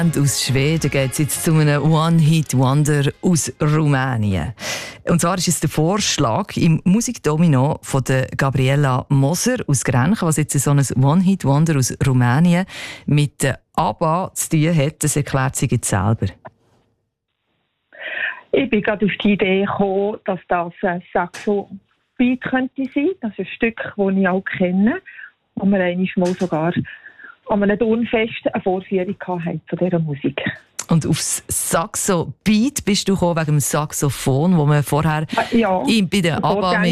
Und aus Schweden geht es jetzt zu einem One-Hit-Wonder aus Rumänien. Und zwar ist es der Vorschlag im Musikdomino von der Gabriela Moser aus Grenchen, was jetzt so ein One-Hit-Wonder aus Rumänien mit der ABBA zu tun hat. Das erklärt sie jetzt selber. Ich bin gerade auf die Idee gekommen, dass das ein Saxo-Beat könnte sein. Das ist ein Stück, das ich auch kenne. Und wir einmal sogar an einem Turnfest eine Vorführung hatten von dieser Musik. Und aufs Saxo-Beat bist du gekommen wegen dem Saxophon, das wir vorher bei der ABBA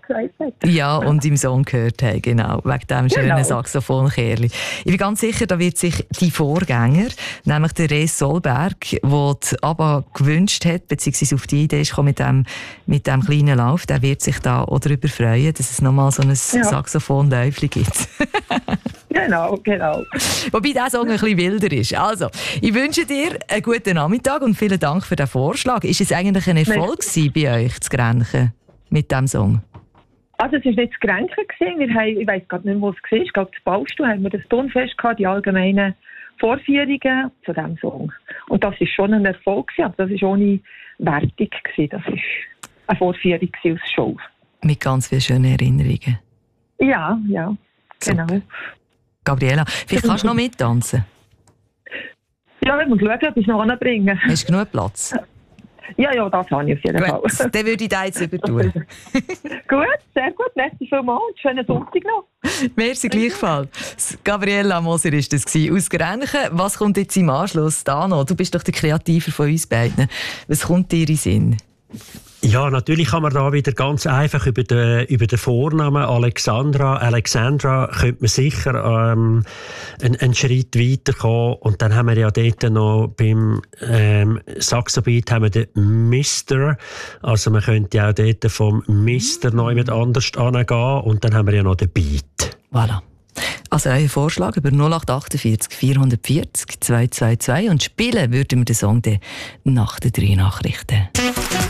und im Song gehört haben. Genau, wegen dem schönen Saxophon-Kerli. Ich bin ganz sicher, da wird sich die Vorgänger, nämlich der Res Solberg, der die ABBA gewünscht hat, beziehungsweise auf die Idee ist mit dem kleinen Lauf, der wird sich da auch darüber freuen, dass es nochmal so ein Saxophon-Läufchen gibt. Genau. Wobei dieser Song ein bisschen wilder ist. Also, ich wünsche dir einen guten Nachmittag und vielen Dank für den Vorschlag. Ist es eigentlich ein Erfolg bei euch, zu Grenchen, mit diesem Song? Also es war nicht zu Grenchen. Ich weiss gerade nicht mehr, wo es war. Ich glaube, zu Baustuhl haben wir das Turnfest gehabt, die allgemeinen Vorführungen zu diesem Song. Und das war schon ein Erfolg, aber das war ohne Wertung. Das war eine Vorführung aus Show. Mit ganz vielen schönen Erinnerungen. Ja, genau. Super. Gabriela, vielleicht kannst du noch mittanzen? Ja, ich muss schauen, ob ich es noch anbringen. Hast du genug Platz? Ja, das habe ich auf jeden Fall. Dann würde ich da jetzt übertun. Gut, sehr gut. Merci vielmals. Schönen Sonntag noch. Merci gleichfalls. Gabriela Moser war das aus Grenchen. Was kommt jetzt im Anschluss da noch? Du bist doch der Kreativer von uns beiden. Was kommt dir in den Sinn? Ja, natürlich kann man da wieder ganz einfach über den Vornamen Alexandra könnte man sicher einen Schritt weiterkommen. Und dann haben wir ja dort noch beim Saxobeat haben wir den Mister. Also man könnte ja auch dort vom Mister noch jemand anders angehen. Und dann haben wir ja noch den Beat. Voilà. Also euer Vorschlag über 0848 440 222 und spielen würden wir den Song nach den 3 Nachrichten.